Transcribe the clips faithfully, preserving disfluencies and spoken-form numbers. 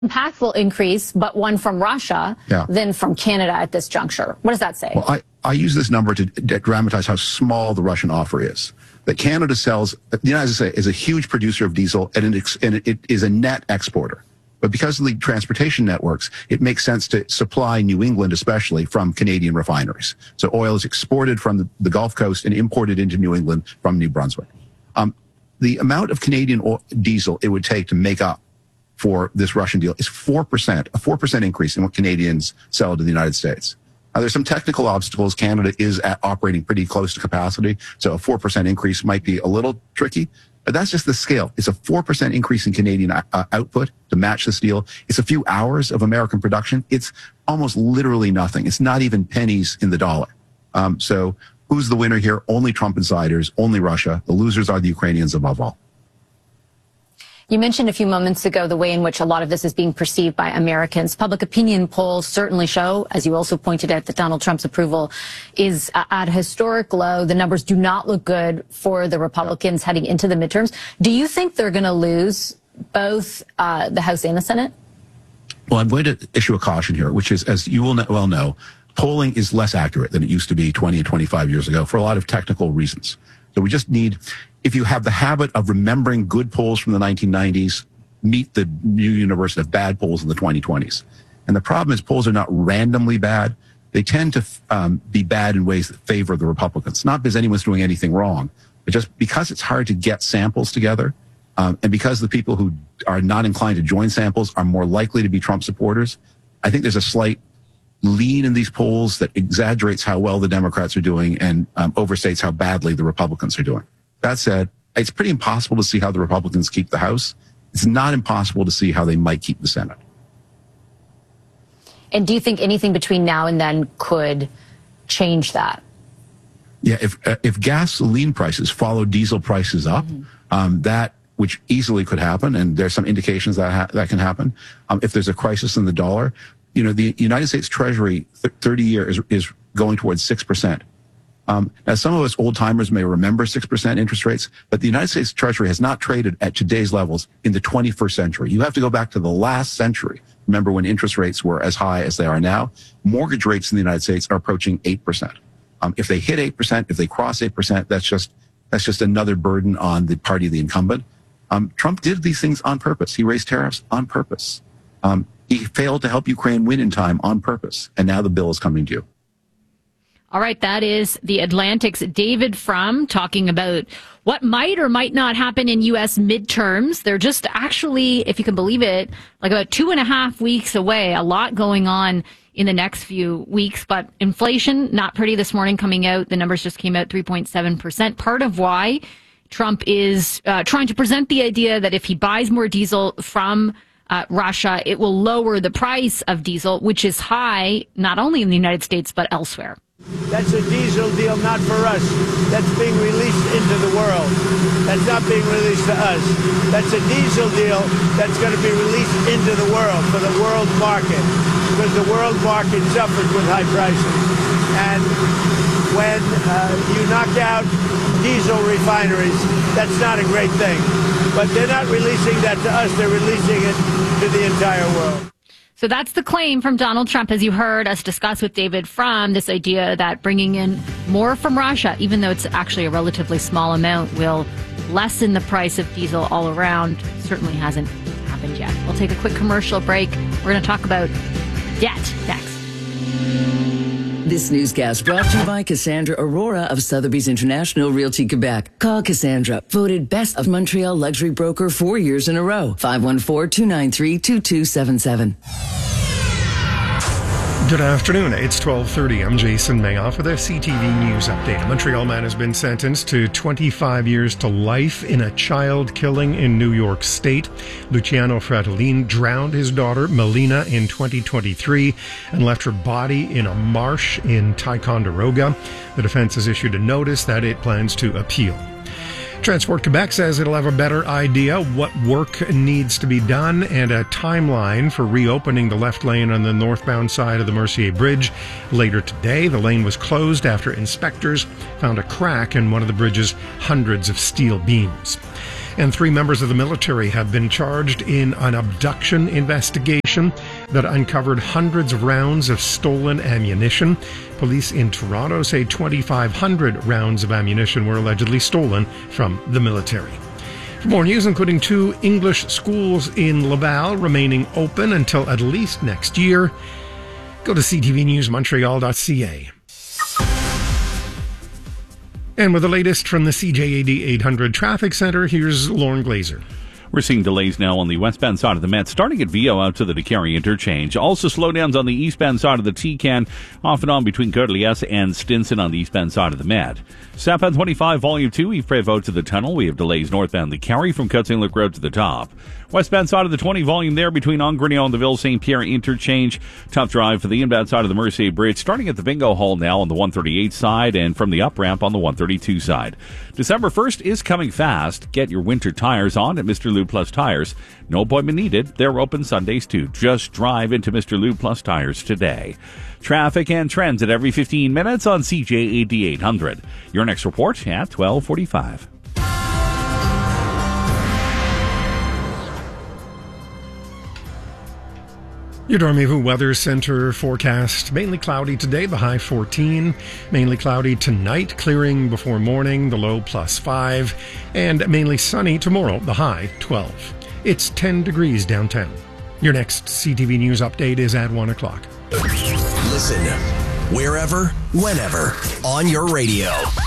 impactful increase, but one from Russia yeah. than from Canada at this juncture. What does that say? Well, I, I use this number to dramatize how small the Russian offer is. That Canada sells, the United States is a huge producer of diesel, and it, and it is a net exporter. But because of the transportation networks, it makes sense to supply New England, especially, from Canadian refineries. So oil is exported from the, the Gulf Coast and imported into New England from New Brunswick. Um, the amount of Canadian oil, diesel it would take to make up for this Russian deal is four percent, a four percent increase in what Canadians sell to the United States. Now, there's some technical obstacles. Canada is at operating pretty close to capacity, so a four percent increase might be a little tricky. But that's just the scale. It's a four percent increase in Canadian uh, output to match this deal. It's a few hours of American production. It's almost literally nothing. It's not even pennies in the dollar. Um, so who's the winner here? Only Trump insiders, only Russia. The losers are the Ukrainians above all. You mentioned a few moments ago the way in which a lot of this is being perceived by Americans. Public opinion polls certainly show, as you also pointed out, that Donald Trump's approval is at a historic low. The numbers do not look good for the Republicans heading into the midterms. Do you think they're going to lose both uh, the House and the Senate? Well, I'm going to issue a caution here, which is, as you will well know, polling is less accurate than it used to be twenty and twenty-five years ago for a lot of technical reasons. So we just need, if you have the habit of remembering good polls from the nineteen nineties, meet the new universe of bad polls in the twenty twenties. And the problem is polls are not randomly bad. They tend to um, be bad in ways that favor the Republicans, not because anyone's doing anything wrong, but just because it's hard to get samples together. Um, and because the people who are not inclined to join samples are more likely to be Trump supporters, I think there's a slight lean in these polls that exaggerates how well the Democrats are doing and um, overstates how badly the Republicans are doing. That said, it's pretty impossible to see how the Republicans keep the House. It's not impossible to see how they might keep the Senate. And do you think anything between now and then could change that? Yeah, if uh, if gasoline prices follow diesel prices up, mm-hmm. um, that which easily could happen, and there's some indications that ha- that can happen. Um, if there's a crisis in the dollar, you know, the United States Treasury thirty year is, is going towards six percent. Um, now, some of us old timers may remember six percent interest rates, but the United States Treasury has not traded at today's levels in the twenty-first century. You have to go back to the last century. Remember when interest rates were as high as they are now? Mortgage rates in the United States are approaching eight percent. Um, if they hit eight percent, if they cross eight percent, that's just, that's just another burden on the party of the incumbent. Um, Trump did these things on purpose. He raised tariffs on purpose. Um, he failed to help Ukraine win in time on purpose. And now the bill is coming due. All right, that is The Atlantic's David Frum talking about what might or might not happen in U S midterms. They're just actually, if you can believe it, like about two and a half weeks away. A lot going on in the next few weeks. But inflation, not pretty this morning coming out. The numbers just came out three point seven percent. Part of why Trump is uh, trying to present the idea that if he buys more diesel from uh, Russia, it will lower the price of diesel, which is high not only in the United States, but elsewhere. That's a diesel deal not for us. That's being released into the world. That's not being released to us. That's a diesel deal that's going to be released into the world for the world market, because the world market suffers with high prices. And when uh, you knock out diesel refineries, that's not a great thing. But they're not releasing that to us. They're releasing it to the entire world. So that's the claim from Donald Trump, as you heard us discuss with David Frum, this idea that bringing in more from Russia, even though it's actually a relatively small amount, will lessen the price of diesel all around. Certainly hasn't happened yet. We'll take a quick commercial break. We're going to talk about debt next. This newscast brought to you by Cassandra Aurora of Sotheby's International Realty Quebec. Call Cassandra, voted best of Montreal luxury broker four years in a row. five one four, two nine three, two two seven seven. Good afternoon. It's twelve thirty. I'm Jason Mayoff with a C T V News update. A Montreal man has been sentenced to twenty-five years to life in a child killing in New York State. Luciano Fratellin drowned his daughter, Melina, in twenty twenty-three and left her body in a marsh in Ticonderoga. The defense has issued a notice that it plans to appeal. Transport Quebec says it'll have a better idea what work needs to be done and a timeline for reopening the left lane on the northbound side of the Mercier Bridge. Later today, the lane was closed after inspectors found a crack in one of the bridge's hundreds of steel beams. And three members of the military have been charged in an abduction investigation that uncovered hundreds of rounds of stolen ammunition. Police in Toronto say twenty-five hundred rounds of ammunition were allegedly stolen from the military. For more news, including two English schools in Laval remaining open until at least next year, go to c t v news montreal dot c a. And with the latest from the C J A D eight hundred Traffic Center, here's Lauren Glazer. We're seeing delays now on the westbound side of the Met, starting at Vio out to the DeCarry interchange. Also slowdowns on the eastbound side of the T-Can, off and on between Côte-Liesse and Stinson on the eastbound side of the Met. Southbound twenty-five, Volume two, Yves Prévost to the tunnel. We have delays northbound the Carry from Cut-Saint-Luc Road to the top. Westbound side of the twenty, Volume there between Angrignon and the Ville-Saint Pierre interchange. Tough drive for the inbound side of the Mercier Bridge, starting at the Bingo Hall now on the one thirty-eight side and from the up-ramp on the one thirty-two side. December first is coming fast. Get your winter tires on at Mister Lube Plus Tires. No appointment needed. They're open Sundays too. Just drive into Mister Lube Plus Tires today. Traffic and trends at every fifteen minutes on C J A D eight hundred. Your next report at twelve forty-five. Your Dormez-vous Weather Center forecast. Mainly cloudy today, the high fourteen. Mainly cloudy tonight, clearing before morning, the low plus five. And mainly sunny tomorrow, the high twelve. It's ten degrees downtown. Your next C T V News update is at one o'clock. Listen, wherever, whenever, on your radio.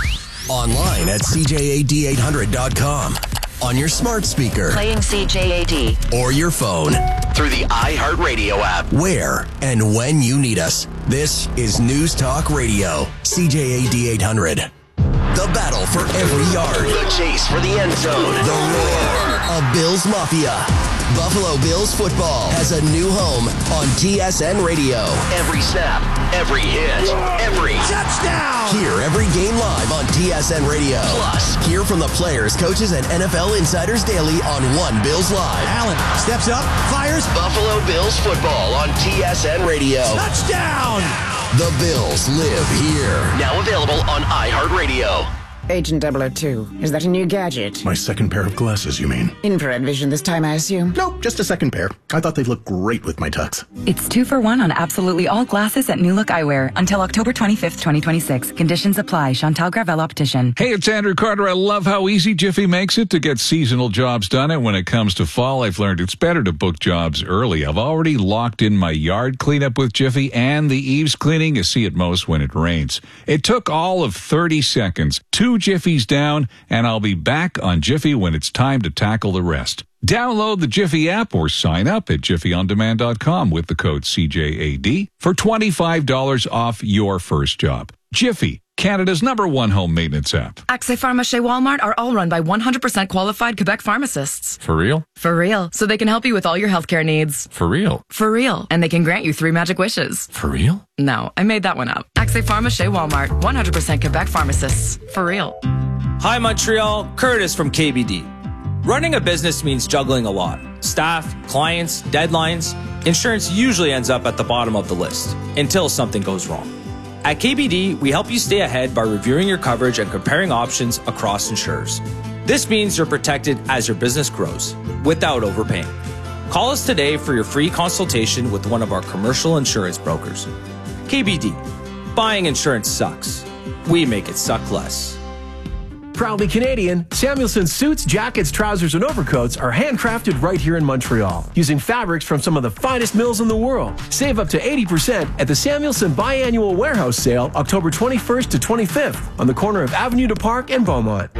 Online at c j a d eight hundred dot com. On your smart speaker. Playing C J A D. Or your phone. Through the iHeartRadio app. Where and when you need us. This is News Talk Radio. C J A D eight hundred. The battle for every yard. The chase for the end zone. The roar of Bills Mafia. Buffalo Bills football has a new home on T S N Radio. Every snap, every hit, every touchdown. Hear every game live on T S N Radio. Plus, hear from the players, coaches, and N F L insiders daily on One Bills Live. Allen steps up, fires. Buffalo Bills football on T S N Radio. Touchdown! The Bills live here. Now available on iHeartRadio. Agent double oh two, is that a new gadget? My second pair of glasses, you mean? Infrared vision this time, I assume? Nope, just a second pair. I thought they'd look great with my tux. It's two for one on absolutely all glasses at New Look Eyewear until October twenty-fifth, twenty twenty-six. Conditions apply. Chantal Gravel Optician. Hey, it's Andrew Carter. I love how easy Jiffy makes it to get seasonal jobs done. And when it comes to fall, I've learned it's better to book jobs early. I've already locked in my yard cleanup with Jiffy and the eaves cleaning you see at most when it rains. It took all of thirty seconds. Two Jiffies down, and I'll be back on Jiffy when it's time to tackle the rest. Download the Jiffy app or sign up at jiffy on demand dot com with the code C J A D for twenty-five dollars off your first job. Jiffy, Canada's number one home maintenance app. Accès Pharmacie Walmart are all run by one hundred percent qualified Quebec pharmacists. For real? For real. So they can help you with all your healthcare needs. For real? For real. And they can grant you three magic wishes. For real? No, I made that one up. Accès Pharmacie Walmart, one hundred percent Quebec pharmacists. For real. Hi Montreal, Curtis from K B D. Running a business means juggling a lot. Staff, clients, deadlines. Insurance usually ends up at the bottom of the list until something goes wrong. At K B D, we help you stay ahead by reviewing your coverage and comparing options across insurers. This means you're protected as your business grows without overpaying. Call us today for your free consultation with one of our commercial insurance brokers. K B D. Buying insurance sucks. We make it suck less. Proudly Canadian, Samuelson suits, jackets, trousers, and overcoats are handcrafted right here in Montreal, using fabrics from some of the finest mills in the world. Save up to eighty percent at the Samuelson Biannual Warehouse Sale, October twenty-first to twenty-fifth, on the corner of Avenue du Parc and Beaumont.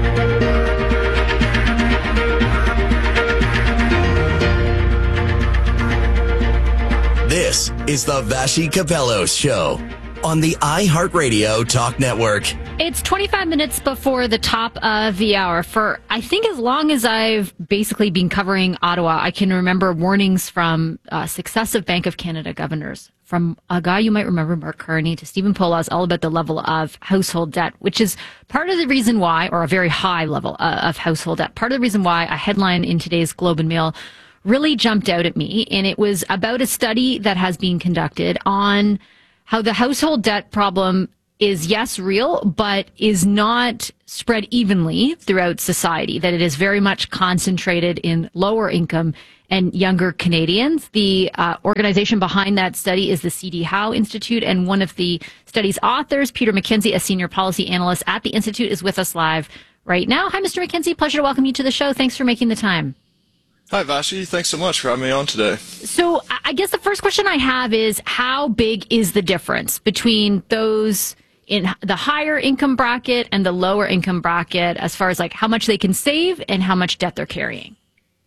This is the Vashi Capellos Show on the iHeartRadio Talk Network. It's twenty-five minutes before the top of the hour. For, I think, as long as I've basically been covering Ottawa, I can remember warnings from uh, successive Bank of Canada governors, from a guy you might remember, Mark Carney, to Stephen Poloz, all about the level of household debt, which is part of the reason why, or a very high level uh, of household debt, part of the reason why a headline in today's Globe and Mail really jumped out at me. And it was about a study that has been conducted on how the household debt problem is, yes, real, but is not spread evenly throughout society, that it is very much concentrated in lower income and younger Canadians. The uh, organization behind that study is the C D Howe Institute, and one of the study's authors, Peter McKenzie, a senior policy analyst at the Institute, is with us live right now. Hi, Mister McKenzie. Pleasure to welcome you to the show. Thanks for making the time. Hi, Vashi. Thanks so much for having me on today. So I guess the first question I have is, how big is the difference between those in the higher income bracket and the lower income bracket as far as like how much they can save and how much debt they're carrying?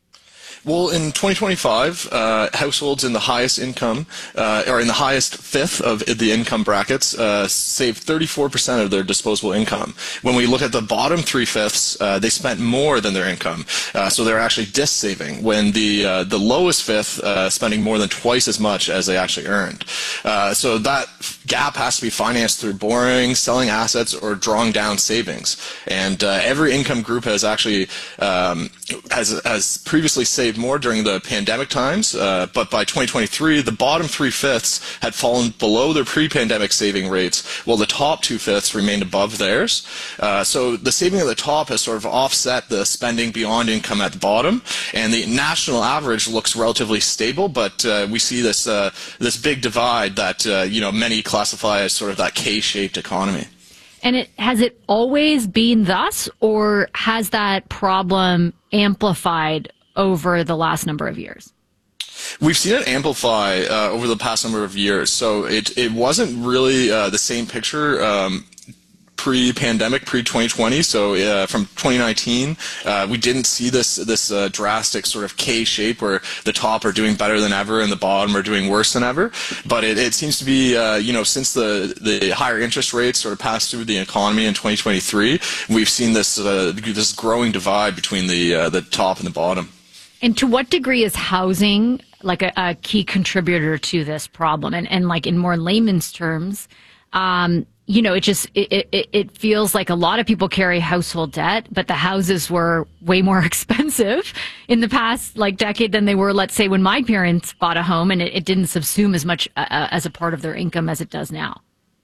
Well, in twenty twenty-five, uh, households in the highest income, uh, or in the highest fifth of the income brackets, uh, saved thirty-four percent of their disposable income. When we look at the bottom three-fifths, uh, they spent more than their income, uh, so they're actually dis-saving, when the uh, the lowest fifth uh, spending more than twice as much as they actually earned. Uh, so that gap has to be financed through borrowing, selling assets, or drawing down savings. And uh, every income group has actually um, has, has previously saved more during the pandemic times, uh, but by twenty twenty-three, the bottom three-fifths had fallen below their pre-pandemic saving rates, while the top two-fifths remained above theirs. Uh, so the saving at the top has sort of offset the spending beyond income at the bottom, and the national average looks relatively stable, but uh, we see this uh, this big divide that uh, you know many classify as sort of that K-shaped economy. And it has it always been thus, or has that problem amplified over the last number of years? We've seen it amplify uh, over the past number of years. So it, it wasn't really uh, the same picture um, pre-pandemic, pre twenty twenty. So uh, from twenty nineteen, uh, we didn't see this this uh, drastic sort of K shape where the top are doing better than ever and the bottom are doing worse than ever. But it, it seems to be, uh, you know, since the the higher interest rates sort of passed through the economy in twenty twenty-three, we've seen this uh, this growing divide between the uh, the top and the bottom. And to what degree is housing like a, a key contributor to this problem? And and like in more layman's terms, um, you know, it just it, it it feels like a lot of people carry household debt, but the houses were way more expensive in the past like decade than they were, let's say, when my parents bought a home, and it, it didn't subsume as much uh, as a part of their income as it does now.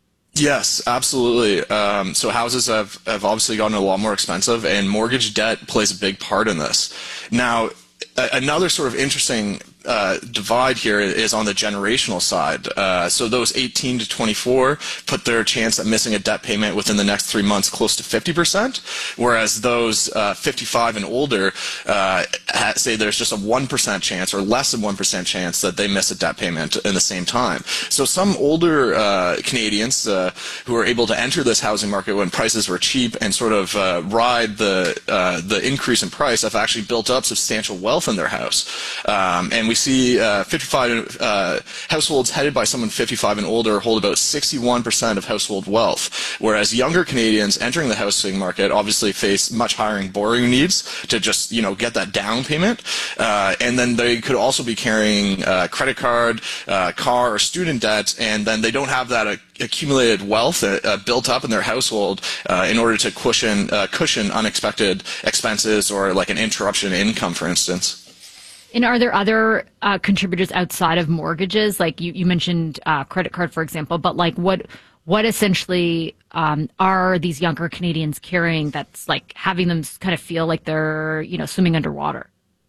Yes, absolutely. Um, so houses have, have obviously gotten a lot more expensive, and mortgage debt plays a big part in this. Now, another sort of interesting uh, divide here is on the generational side. Uh, so those eighteen to twenty-four put their chance at missing a debt payment within the next three months close to fifty percent, whereas those uh, fifty-five and older uh, say there's just a one percent chance or less than one percent chance that they miss a debt payment in the same time. So some older uh, Canadians uh, who are able to enter this housing market when prices were cheap and sort of uh, ride the uh, the increase in price have actually built up substantial wealth in their house. Um, and we see uh, fifty-five uh, households headed by someone fifty-five and older hold about sixty-one percent of household wealth, whereas younger Canadians entering the housing market obviously face much higher borrowing needs to just, you know, get that down payment. Uh, and then they could also be carrying uh, credit card, uh, car, or student debt, and then they don't have that uh, accumulated wealth uh, built up in their household uh, in order to cushion, uh, cushion unexpected expenses or like an interruption in income, for instance. And are there other uh, contributors outside of mortgages? Like you, you mentioned uh, credit card, for example, but like what what essentially um, are these younger Canadians carrying that's like having them kind of feel like they're, you know, swimming underwater?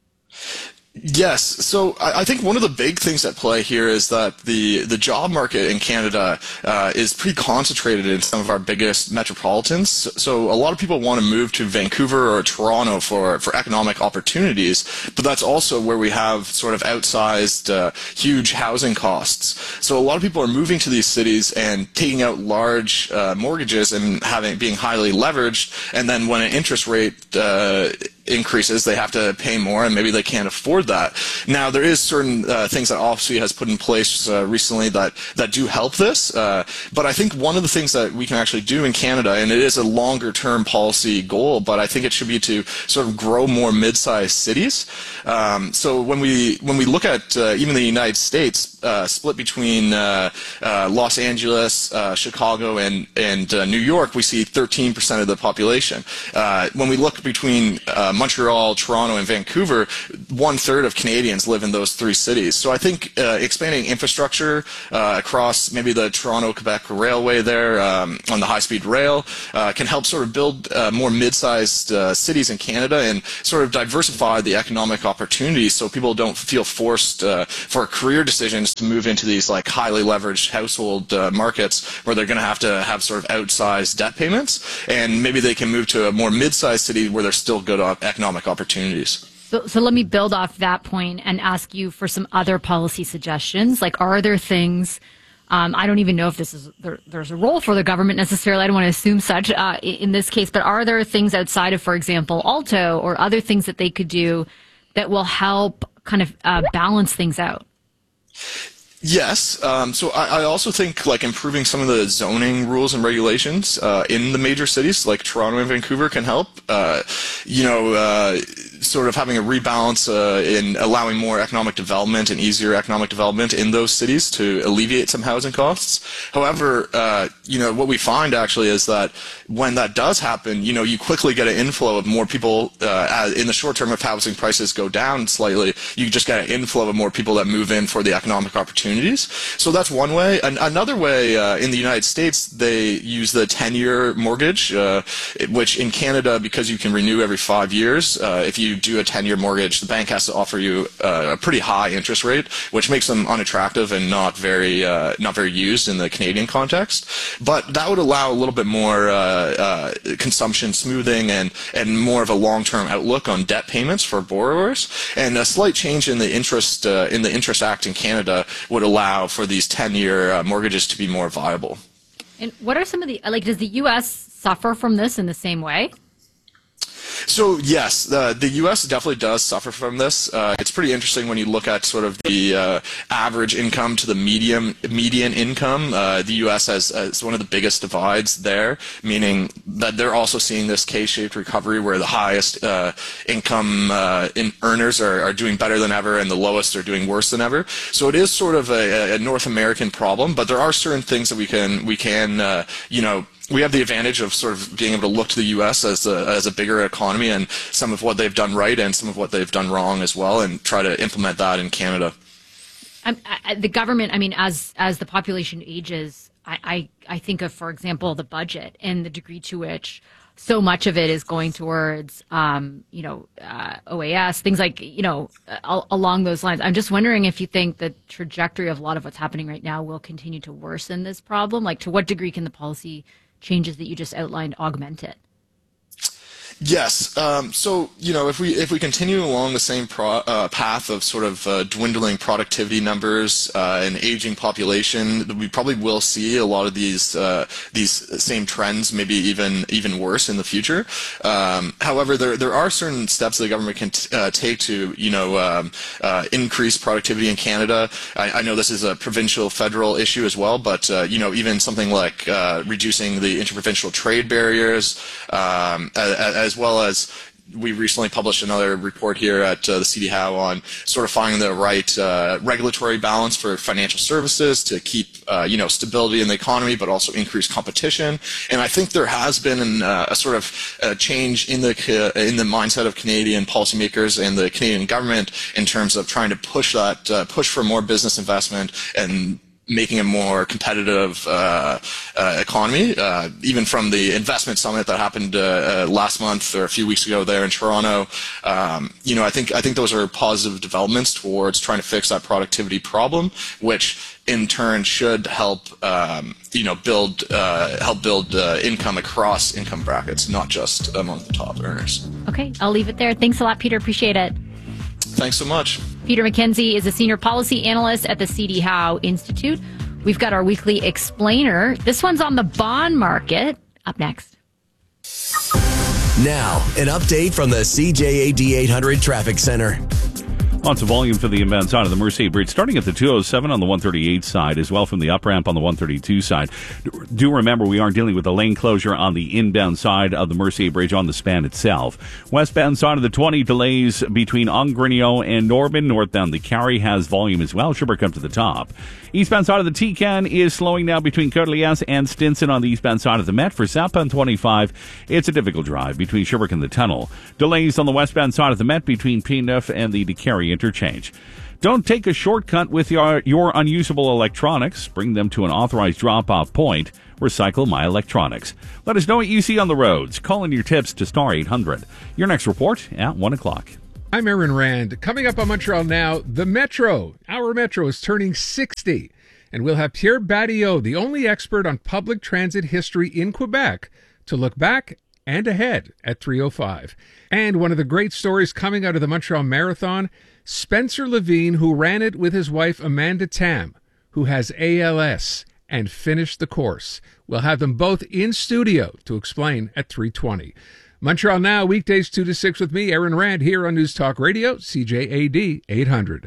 Yes. So I, I think one of the big things at play here is that the, the job market in Canada uh, is pretty concentrated in some of our biggest metropolitans. So a lot of people want to move to Vancouver or Toronto for, for economic opportunities, but that's also where we have sort of outsized, uh, huge housing costs. So a lot of people are moving to these cities and taking out large uh, mortgages and having being highly leveraged, and then when an interest rate uh, increases, they have to pay more, and maybe they can't afford that. Now, there is certain uh, things that OSFI has put in place uh, recently that, that do help this, uh, but I think one of the things that we can actually do in Canada, and it is a longer-term policy goal, but I think it should be to sort of grow more mid-sized cities. Um, so when we when we look at uh, even the United States, uh, split between uh, uh, Los Angeles, uh, Chicago, and, and uh, New York, we see thirteen percent of the population. Uh, when we look between uh, Montreal, Toronto, and Vancouver, one third of Canadians live in those three cities. So I think uh, expanding infrastructure uh, across maybe the Toronto-Quebec Railway there um, on the high-speed rail uh, can help sort of build uh, more mid-sized uh, cities in Canada and sort of diversify the economic opportunities so people don't feel forced uh, for career decisions to move into these like highly leveraged household uh, markets where they're going to have to have sort of outsized debt payments, and maybe they can move to a more mid-sized city where there's still good economic opportunities. So, so let me build off that point and ask you for some other policy suggestions. Like, are there things, um, I don't even know if this is, there, there's a role for the government necessarily, I don't want to assume such uh, in this case, but are there things outside of, for example, Alto or other things that they could do that will help kind of uh, balance things out? Yes. Um, so I, I also think like improving some of the zoning rules and regulations uh, in the major cities like Toronto and Vancouver can help. Uh, you know, uh, sort of having a rebalance uh, in allowing more economic development and easier economic development in those cities to alleviate some housing costs. However, uh, you know, what we find actually is that when that does happen, you know, you quickly get an inflow of more people uh, in the short term if housing prices go down slightly. You just get an inflow of more people that move in for the economic opportunity. So that's one way. An another way, uh, in the United States, they use the ten-year mortgage, uh, which in Canada, because you can renew every five years, uh, if you do a ten-year mortgage, the bank has to offer you uh, a pretty high interest rate, which makes them unattractive and not very uh, not very used in the Canadian context. But that would allow a little bit more uh, uh, consumption smoothing and and more of a long-term outlook on debt payments for borrowers. And a slight change in the interest uh, in the Interest Act in Canada would allow for these ten-year uh, mortgages to be more viable. And what are some of the, like, does the U S suffer from this in the same way? So yes, uh, the U S definitely does suffer from this. Uh, it's pretty interesting when you look at sort of the uh, average income to the medium median income. Uh, the U S has, has one of the biggest divides there, meaning that they're also seeing this K-shaped recovery where the highest uh, income uh, in earners are, are doing better than ever and the lowest are doing worse than ever. So it is sort of a, a North American problem, but there are certain things that we can we can uh, you know. We have the advantage of sort of being able to look to the U S as a, as a bigger economy and some of what they've done right and some of what they've done wrong as well, and try to implement that in Canada. Um, I, the government, I mean, as as the population ages, I, I, I think of, for example, the budget and the degree to which so much of it is going towards, um, you know, uh, O A S, things like, you know, uh, along those lines. I'm just wondering if you think the trajectory of a lot of what's happening right now will continue to worsen this problem. Like, to what degree can the policy changes that you just outlined augment it? Yes. Um, so, you know, if we if we continue along the same pro, uh, path of sort of uh, dwindling productivity numbers uh, and aging population, we probably will see a lot of these uh, these same trends, maybe even even worse in the future. Um, however, there there are certain steps the government can t uh, take to, you know, um, uh, increase productivity in Canada. I, I know this is a provincial federal issue as well, but uh, you know, even something like uh, reducing the interprovincial trade barriers, um, as, as well as we recently published another report here at uh, the C D Howe on sort of finding the right uh, regulatory balance for financial services to keep uh, you know, stability in the economy, but also increase competition. And I think there has been an, uh, a sort of uh, change in the uh, in the mindset of Canadian policymakers and the Canadian government in terms of trying to push that uh, push for more business investment and making a more competitive uh, uh, economy. Uh, even from the investment summit that happened uh, uh, last month or a few weeks ago there in Toronto, um, you know, I think I think those are positive developments towards trying to fix that productivity problem, which in turn should help um, you know build uh, help build uh, income across income brackets, not just among the top earners. Okay, I'll leave it there. Thanks a lot, Peter. Appreciate it. Thanks so much. Peter McKenzie is a senior policy analyst at the C D Howe Institute. We've got our weekly explainer. This one's on the bond market. Up next. Now, an update from the C J A D eight hundred Traffic Center. Lots of volume to the inbound side of the Mercier Bridge, starting at the two oh seven on the one thirty-eight side, as well from the up ramp on the one thirty-two side. Do remember, we are dealing with a lane closure on the inbound side of the Mercier Bridge on the span itself. Westbound side of the twenty, delays between Ongrinio and Norman. Northbound the Carry has volume as well. Sherbrooke up to the top. Eastbound side of the T-Can is slowing now between Coeur d'Elias and Stinson on the eastbound side of the Met. For southbound twenty-five, it's a difficult drive between Sherbrooke and the Tunnel. Delays on the westbound side of the Met between P neuf and the DeCarry interchange. Don't take a shortcut with your, your unusable electronics. Bring them to an authorized drop-off point. Recycle My Electronics. Let us know what you see on the roads. Call in your tips to star eight hundred. Your next report at one o'clock. I'm Aaron Rand. Coming up on Montreal Now, the Metro. Our Metro is turning sixty. And we'll have Pierre Badillo, the only expert on public transit history in Quebec, to look back and ahead at three oh five. And one of the great stories coming out of the Montreal Marathon, Spencer Levine, who ran it with his wife Amanda Tam, who has A L S and finished the course. We'll have them both in studio to explain at three twenty. Montreal Now, weekdays two to six with me, Aaron Rand, here on News Talk Radio, C J A D eight hundred.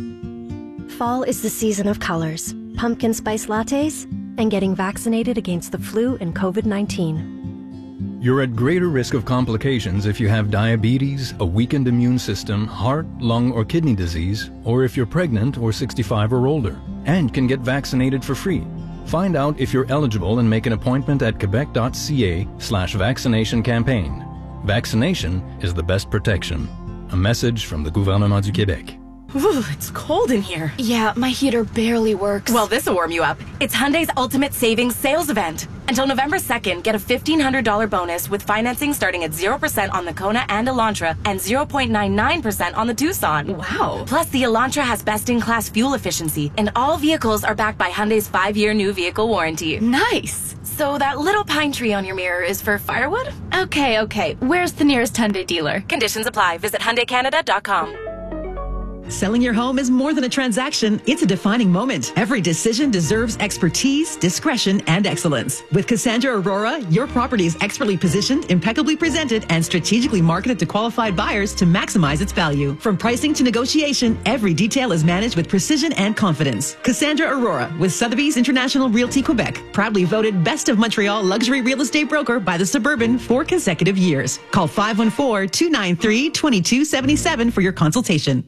Fall is the season of colors, pumpkin spice lattes, and getting vaccinated against the flu and covid nineteen. You're at greater risk of complications if you have diabetes, a weakened immune system, heart, lung, or kidney disease, or if you're pregnant or sixty-five or older, and can get vaccinated for free. Find out if you're eligible and make an appointment at quebec.ca slash vaccination campaign. Vaccination is the best protection. A message from the Gouvernement du Québec. Ooh, it's cold in here. Yeah, my heater barely works. Well, this'll warm you up. It's Hyundai's Ultimate Savings Sales Event. Until November second, get a fifteen hundred dollars bonus with financing starting at zero percent on the Kona and Elantra and zero point nine nine percent on the Tucson. Wow. Plus, the Elantra has best-in-class fuel efficiency, and all vehicles are backed by Hyundai's five-year new vehicle warranty. Nice. So that little pine tree on your mirror is for firewood? Okay, okay. Where's the nearest Hyundai dealer? Conditions apply. Visit Hyundai Canada dot com. Selling your home is more than a transaction. It's a defining moment. Every decision deserves expertise, discretion, and excellence. With Cassandra Aurora, your property is expertly positioned, impeccably presented, and strategically marketed to qualified buyers to maximize its value. From pricing to negotiation, every detail is managed with precision and confidence. Cassandra Aurora with Sotheby's International Realty Quebec, proudly voted Best of Montreal Luxury Real Estate Broker by the Suburban four consecutive years. Call five one four, two nine three, two two seven seven for your consultation.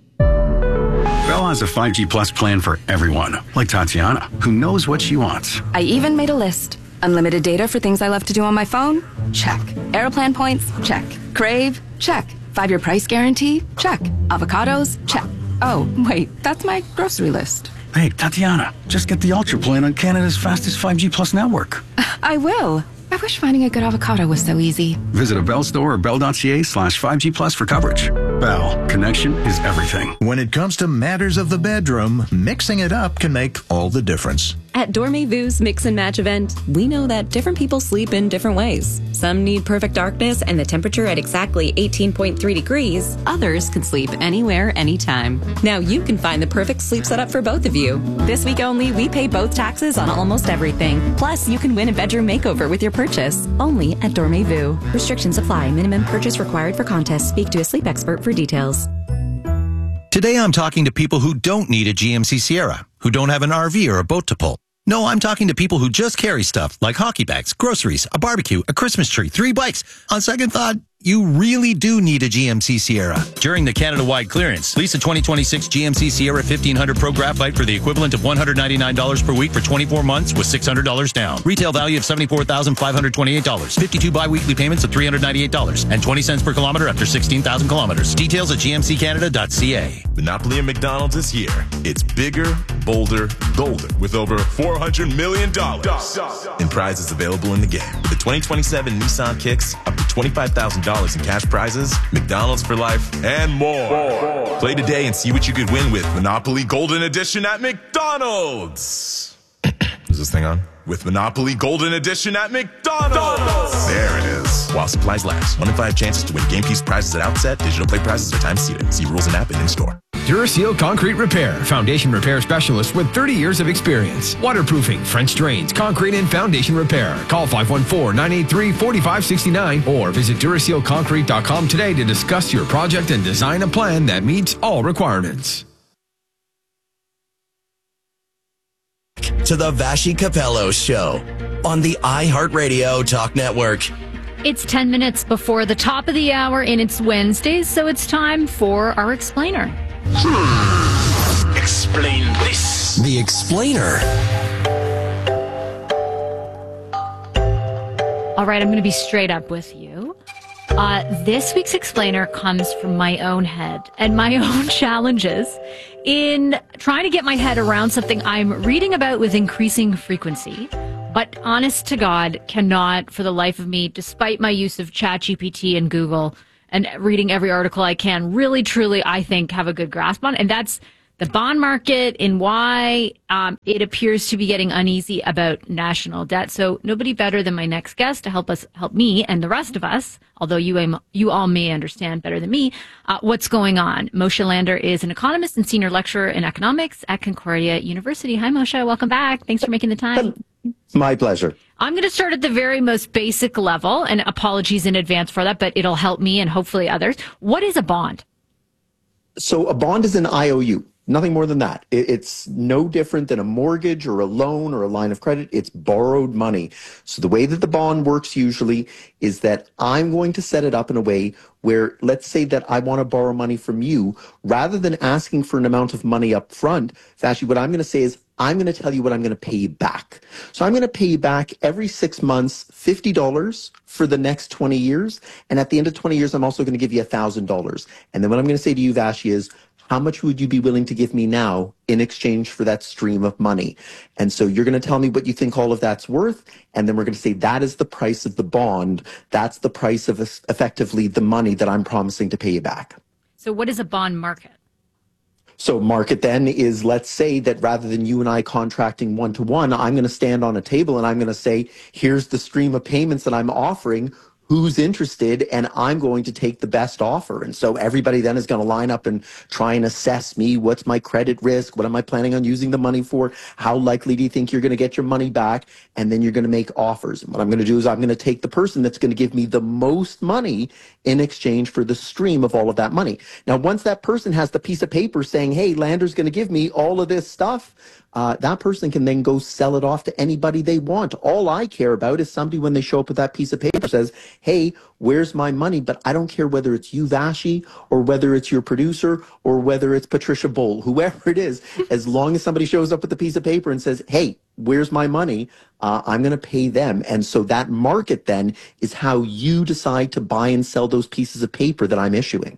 Bell has a five G Plus plan for everyone, like Tatiana, who knows what she wants. I even made a list. Unlimited data for things I love to do on my phone? Check. Aeroplan points? Check. Crave? Check. Five-year price guarantee? Check. Avocados? Check. Oh, wait, that's my grocery list. Hey, Tatiana, just get the Ultra plan on Canada's fastest five G Plus network. I will. I wish finding a good avocado was so easy. Visit a Bell store or bell.ca slash 5G Plus for coverage. Bell, connection is everything. When it comes to matters of the bedroom, mixing it up can make all the difference. At Dormez-Vu's Mix and Match event, we know that different people sleep in different ways. Some need perfect darkness and the temperature at exactly eighteen point three degrees. Others can sleep anywhere, anytime. Now you can find the perfect sleep setup for both of you. This week only, we pay both taxes on almost everything. Plus, you can win a bedroom makeover with your purchase. Only at Dormez-Vu. Restrictions apply. Minimum purchase required for contest. Speak to a sleep expert for details. Today I'm talking to people who don't need a G M C Sierra, who don't have an R V or a boat to pull. No, I'm talking to people who just carry stuff like hockey bags, groceries, a barbecue, a Christmas tree, three bikes. On second thought, you really do need a G M C Sierra. During the Canada-wide clearance, lease a twenty twenty-six G M C Sierra fifteen hundred Pro Graphite for the equivalent of one hundred ninety-nine dollars per week for twenty-four months with six hundred dollars down. Retail value of seventy-four thousand five hundred twenty-eight dollars. fifty-two bi-weekly payments of three hundred ninety-eight dollars and twenty cents per kilometer after sixteen thousand kilometers. Details at g m c canada dot c a. Monopoly and McDonald's is here. It's bigger, bolder, golden with over four hundred million dollars in prizes available in the game. With the twenty twenty-seven Nissan Kicks, up to twenty-five thousand dollars in cash prizes, McDonald's for life, and more. more. Play today and see what you could win with Monopoly Golden Edition at McDonald's. Is this thing on? With Monopoly Golden Edition at McDonald's. There it is. While supplies last. One in five chances to win game piece prizes at outset. Digital play prizes are time seated. See rules and app and in store. Duraseal Concrete Repair, foundation repair specialist with thirty years of experience. Waterproofing, French drains, concrete and foundation repair. Call five one four, nine eight three, four five six nine or visit Duraseal Concrete dot com today to discuss your project and design a plan that meets all requirements. To the Vashi Capello Show on the iHeartRadio Talk Network. It's ten minutes before the top of the hour, and it's Wednesday, so it's time for our explainer. Hmm. Explain this. The explainer. All right, I'm going to be straight up with you. Uh, this week's explainer comes from my own head and my own challenges in trying to get my head around something I'm reading about with increasing frequency, but honest to God, cannot for the life of me, despite my use of ChatGPT and Google and reading every article I can, really, truly, I think, have a good grasp on. And that's the bond market and why um, it appears to be getting uneasy about national debt. So nobody better than my next guest to help us, help me and the rest of us, although you, you all may understand better than me, uh, what's going on. Moshe Lander is an economist and senior lecturer in economics at Concordia University. Hi, Moshe. Welcome back. Thanks for making the time. My pleasure. I'm going to start at the very most basic level, and apologies in advance for that, but it'll help me and hopefully others. What is a bond? So a bond is an I O U. Nothing more than that. It's no different than a mortgage or a loan or a line of credit. It's borrowed money. So the way that the bond works usually is that I'm going to set it up in a way where, let's say that I want to borrow money from you, rather than asking for an amount of money up front, actually what I'm going to say is, I'm going to tell you what I'm going to pay you back. So I'm going to pay you back every six months, fifty dollars for the next twenty years. And at the end of twenty years, I'm also going to give you one thousand dollars. And then what I'm going to say to you, Vashi, is, how much would you be willing to give me now in exchange for that stream of money? And so you're going to tell me what you think all of that's worth. And then we're going to say that is the price of the bond. That's the price of effectively the money that I'm promising to pay you back. So what is a bond market? So market then is, let's say that rather than you and I contracting one to one, I'm going to stand on a table and I'm going to say, here's the stream of payments that I'm offering. Who's interested? And I'm going to take the best offer. And so everybody then is going to line up and try and assess me. What's my credit risk? What am I planning on using the money for? How likely do you think you're going to get your money back? And then you're going to make offers. And what I'm going to do is I'm going to take the person that's going to give me the most money in exchange for the stream of all of that money. Now, once that person has the piece of paper saying, hey, Lander's going to give me all of this stuff, Uh, that person can then go sell it off to anybody they want. All I care about is somebody, when they show up with that piece of paper, says, hey, where's my money? But I don't care whether it's you, Vashi, or whether it's your producer, or whether it's Patricia Bowl, whoever it is. As long as somebody shows up with a piece of paper and says, hey, where's my money? Uh, I'm going to pay them. And so that market then is how you decide to buy and sell those pieces of paper that I'm issuing.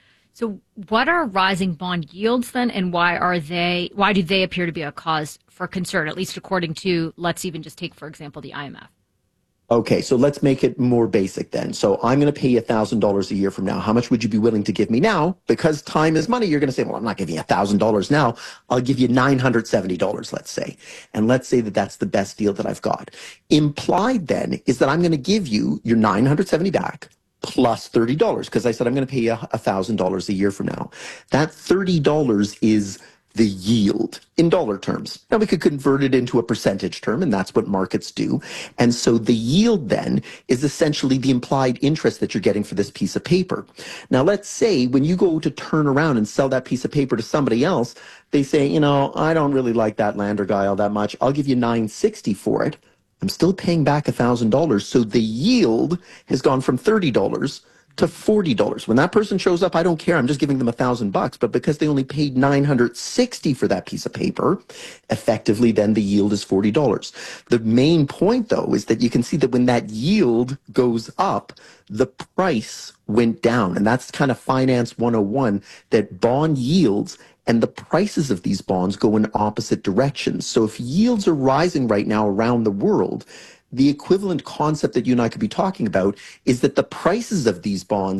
So what are rising bond yields then, and why are they, why do they appear to be a cause for concern, at least according to, let's even just take, for example, the I M F? Okay, so let's make it more basic then. So I'm going to pay you one thousand dollars a year from now. How much would you be willing to give me now? Because time is money. You're going to say, well, I'm not giving you one thousand dollars now. I'll give you nine hundred seventy dollars, let's say. And let's say that that's the best deal that I've got. Implied then is that I'm going to give you your nine hundred seventy dollars back, plus thirty dollars, because I said I'm going to pay you one thousand dollars a year from now. That thirty dollars is the yield in dollar terms. Now, we could convert it into a percentage term, and that's what markets do. And so the yield then is essentially the implied interest that you're getting for this piece of paper. Now, let's say when you go to turn around and sell that piece of paper to somebody else, they say, you know, I don't really like that Lander guy all that much. I'll give you nine sixty for it. I'm still paying back one thousand dollars. So the yield has gone from thirty dollars to forty dollars. When that person shows up, I don't care. I'm just giving them a thousand bucks. But because they only paid nine hundred sixty for that piece of paper, effectively then the yield is forty dollars. The main point, though, is that you can see that when that yield goes up, the price went down. And that's kind of finance one oh one, that bond yields and the prices of these bonds go in opposite directions. So if yields are rising right now around the world, the equivalent concept that you and I could be talking about is that the prices of these bonds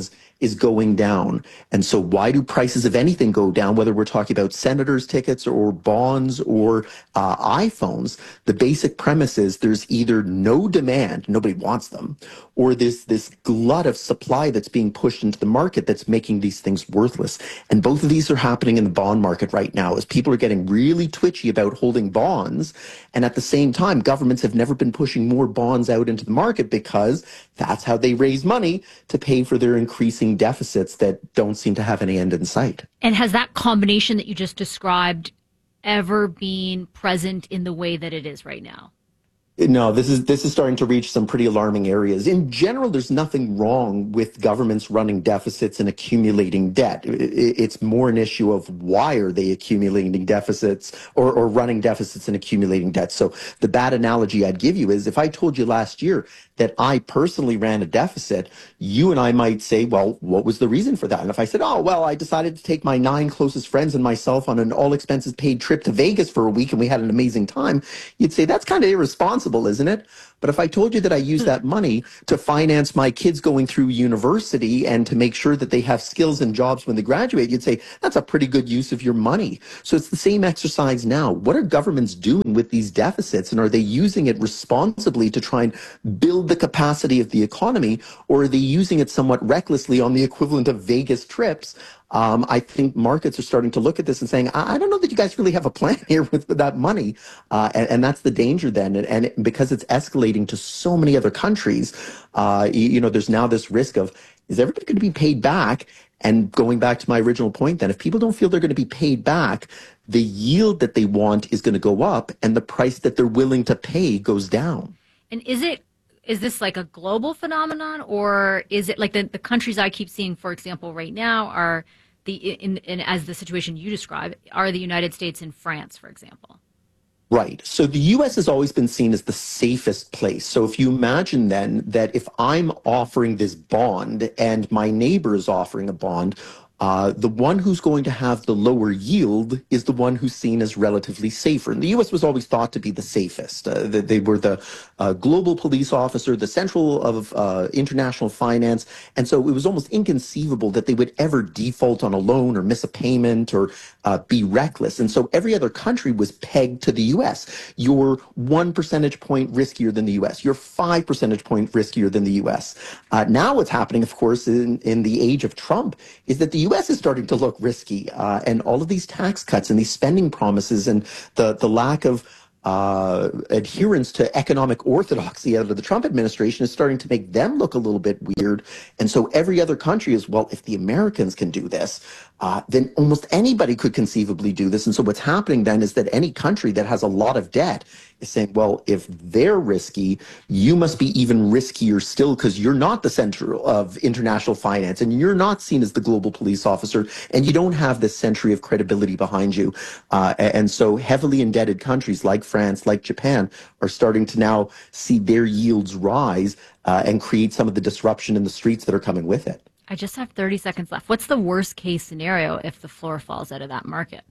is going down. And so why do prices of anything go down, whether we're talking about senators' tickets or bonds or uh, iPhones? The basic premise is there's either no demand, nobody wants them, or there's this glut of supply that's being pushed into the market that's making these things worthless. And both of these are happening in the bond market right now as people are getting really twitchy about holding bonds. And at the same time, governments have never been pushing more bonds out into the market because that's how they raise money to pay for their increasing deficits that don't seem to have any end in sight. And has that combination that you just described ever been present in the way that it is right now? No, this is this is starting to reach some pretty alarming areas. In general, there's nothing wrong with governments running deficits and accumulating debt. It's more an issue of why are they accumulating deficits or, or running deficits and accumulating debt. So the bad analogy I'd give you is if I told you last year that I personally ran a deficit, you and I might say, well, what was the reason for that? And if I said, oh, well, I decided to take my nine closest friends and myself on an all expenses paid trip to Vegas for a week and we had an amazing time, you'd say that's kind of irresponsible, isn't it? But if I told you that I use that money to finance my kids going through university and to make sure that they have skills and jobs when they graduate, you'd say that's a pretty good use of your money. So it's the same exercise now. What are governments doing with these deficits? And are they using it responsibly to try and build the capacity of the economy? Or are they using it somewhat recklessly on the equivalent of Vegas trips? Um, I think markets are starting to look at this and saying, I, I don't know that you guys really have a plan here with, with that money. Uh, and, and that's the danger then. And, and it, because it's escalating to so many other countries, uh, you, you know, there's now this risk of, is everybody going to be paid back? And going back to my original point then, if people don't feel they're going to be paid back, the yield that they want is going to go up and the price that they're willing to pay goes down. And is it, is this like a global phenomenon, or is it like the, the countries I keep seeing, for example, right now are the, in, in as the situation you describe, are the United States and France, for example? Right. So the U S has always been seen as the safest place. So if you imagine then that if I'm offering this bond and my neighbor is offering a bond, Uh, the one who's going to have the lower yield is the one who's seen as relatively safer. And the U S was always thought to be the safest. Uh, they, they were the uh, global police officer, the central of uh, international finance. And so it was almost inconceivable that they would ever default on a loan or miss a payment or uh, be reckless. And so every other country was pegged to the U S. You're one percentage point riskier than the U S. You're five percentage point riskier than the U S. Uh, now what's happening, of course, in, in the age of Trump is that the U S U S is starting to look risky, uh, and all of these tax cuts and these spending promises and the, the lack of uh, adherence to economic orthodoxy out of the Trump administration is starting to make them look a little bit weird. And so every other country is, well, if the Americans can do this, uh, then almost anybody could conceivably do this. And so what's happening then is that any country that has a lot of debt is saying, well, if they're risky, you must be even riskier still because you're not the center of international finance and you're not seen as the global police officer and you don't have this century of credibility behind you. Uh, and so heavily indebted countries like France, like Japan, are starting to now see their yields rise uh, and create some of the disruption in the streets that are coming with it. I just have thirty seconds left. What's the worst case scenario if the floor falls out of that market?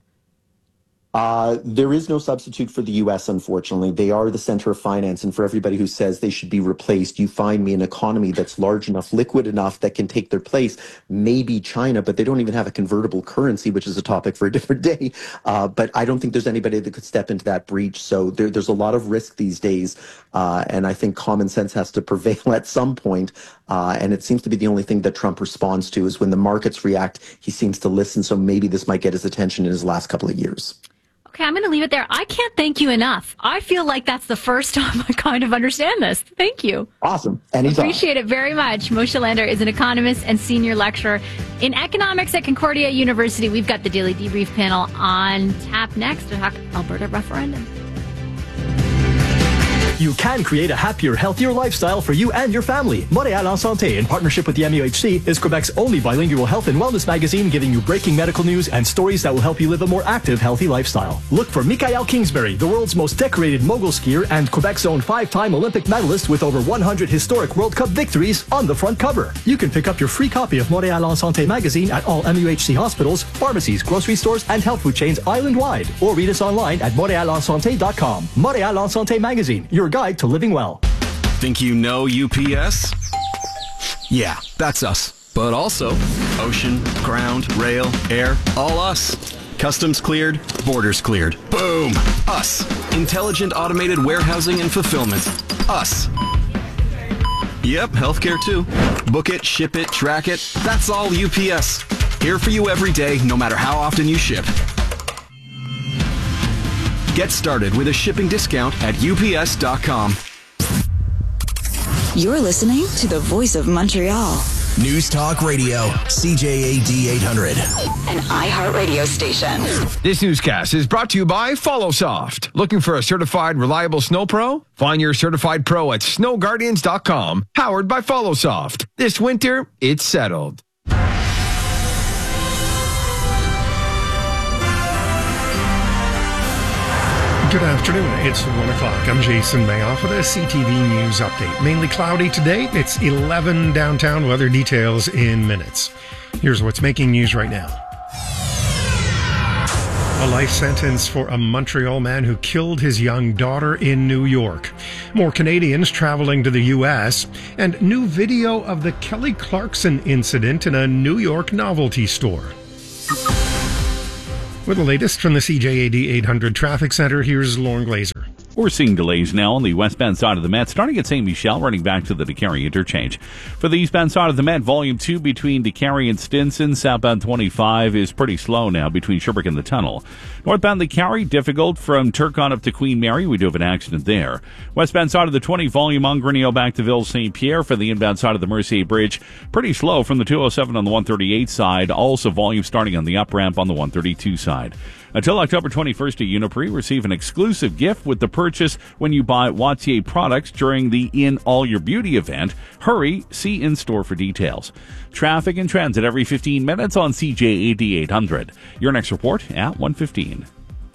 Uh, there is no substitute for the U S, unfortunately. They are the center of finance, and for everybody who says they should be replaced, you find me an economy that's large enough, liquid enough that can take their place. Maybe China, but they don't even have a convertible currency, which is a topic for a different day. Uh, but I don't think there's anybody that could step into that breach. So there, there's a lot of risk these days, uh, and I think common sense has to prevail at some point. Uh, and it seems to be the only thing that Trump responds to is when the markets react, he seems to listen. So maybe this might get his attention in his last couple of years. Okay, I'm going to leave it there. I can't thank you enough. I feel like that's the first time I kind of understand this. Thank you. Awesome. Anytime. Appreciate it very much. Moshe Lander is an economist and senior lecturer in economics at Concordia University. We've got the Daily Debrief panel on tap next to talk Alberta referendum. You can create a happier, healthier lifestyle for you and your family. Montréal en Santé, in partnership with the M U H C, is Quebec's only bilingual health and wellness magazine, giving you breaking medical news and stories that will help you live a more active, healthy lifestyle. Look for Michael Kingsbury, the world's most decorated mogul skier and Quebec's own five-time Olympic medalist with over one hundred historic World Cup victories, on the front cover. You can pick up your free copy of Montréal en Santé magazine at all M U H C hospitals, pharmacies, grocery stores, and health food chains island-wide, or read us online at montreal en santé dot com. Montréal en Santé magazine, your guide to living well. Think you know U P S? Yeah, that's us. but also ocean, ground, rail, air, all us. Customs cleared, borders cleared. Boom! Us. Intelligent automated warehousing and fulfillment. Us. Yep, healthcare too. Book it, ship it, track it. That's all U P S. Here for you every day, no matter how often you ship. Get started with a shipping discount at U P S dot com. You're listening to the Voice of Montreal. News Talk Radio, C J A D eight hundred. An iHeartRadio station. This newscast is brought to you by FollowSoft. Looking for a certified reliable snow pro? Find your certified pro at snow guardians dot com. Powered by FollowSoft. This winter, it's settled. Good afternoon. It's one o'clock. I'm Jason Mayoff with a C T V News update. Mainly cloudy today. It's eleven downtown. Weather details in minutes. Here's what's making news right now. A life sentence for a Montreal man who killed his young daughter in New York. More Canadians traveling to the U S, and new video of the Kelly Clarkson incident in a New York novelty store. With the latest from the C J A D eight hundred Traffic Center, here's Lauren Glazer. We're seeing delays now on the westbound side of the Met, starting at Saint Michel, running back to the DeCarry interchange. For the eastbound side of the Met, Volume two between DeCarry and Stinson, southbound twenty-five is pretty slow now between Sherbrooke and the tunnel. Northbound DeCarry, difficult from Turcotte up to Queen Mary. We do have an accident there. Westbound side of the twenty, Volume on Grinnell back to Ville Saint Pierre. For the inbound side of the Mercier Bridge, pretty slow from the two oh seven on the one thirty-eight side. Also volume starting on the up ramp on the one thirty-two side. Until October twenty-first at Uniprix, receive an exclusive gift with the purchase when you buy Wattier products during the In All Your Beauty event. Hurry, see in-store for details. Traffic and transit every fifteen minutes on C J A D eight hundred. Your next report at one fifteen.